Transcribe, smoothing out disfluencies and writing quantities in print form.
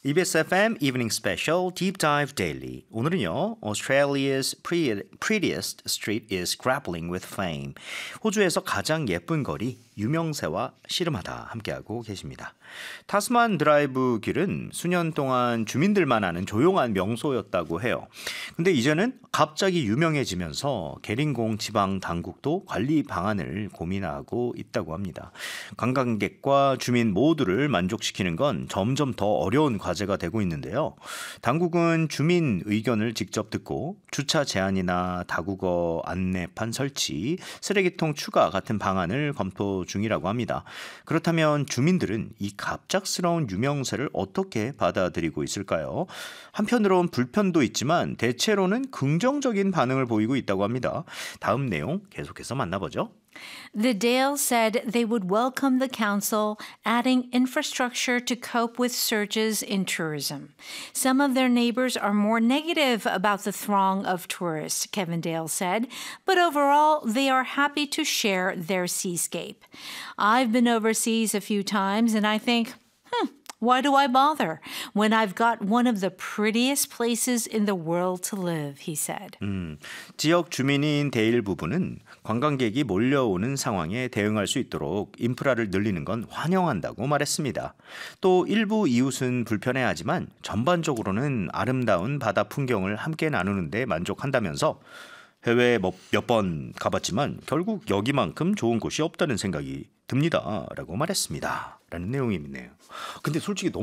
EBS FM Evening Special Deep Dive Daily. 오늘은요, Australia's prettiest street is grappling with fame. 호주에서 가장 예쁜 거리, 유명세와 씨름하다 함께하고 계십니다. 타스만 드라이브 길은 수년 동안 주민들만 아는 조용한 명소였다고 해요. 근데 이제는 갑자기 유명해지면서 계린공 지방 당국도 관리 방안을 고민하고 있다고 합니다. 관광객과 주민 모두를 만족시키는 건 점점 더 어려운 과제가 되고 있는데요. 당국은 주민 의견을 직접 듣고 주차 제한이나 다국어 안내판 설치, 쓰레기통 추가 같은 방안을 검토 중이라고 합니다. 그렇다면 주민들은 이 갑작스러운 유명세를 어떻게 받아들이고 있을까요? 한편으론 불편도 있지만 대체로는 긍정적인 반응을 보이고 있다고 합니다. 다음 내용 계속해서 만나보죠. The Dale said they would welcome the council adding infrastructure to cope with surges in tourism. Some of their neighbors are more negative about the throng of tourists, Kevin Dale said, but overall they are happy to share their seascape. I've been overseas a few times and I think, why do I bother when I've got one of the prettiest places in the world to live, he said. 지역 주민인 데일 부부는 관광객이 몰려오는 상황에 대응할 수 있도록 인프라를 늘리는 건 환영한다고 말했습니다. 또 일부 이웃은 불편해하지만 전반적으로는 아름다운 바다 풍경을 함께 나누는 데 만족한다면서 해외에 몇 번 가봤지만 결국 여기만큼 좋은 곳이 없다는 생각이 듭니다. 라고 말했습니다. 라는 내용이 있네요. 근데 솔직히 너무